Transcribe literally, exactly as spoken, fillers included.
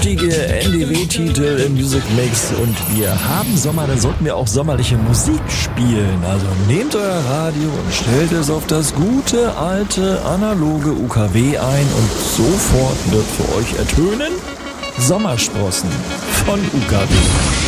lustige N D W-Titel im Music Mix und wir haben Sommer, dann sollten wir auch sommerliche Musik spielen. Also nehmt euer Radio und stellt es auf das gute, alte, analoge U K W ein und sofort wird für euch ertönen Sommersprossen von U K W.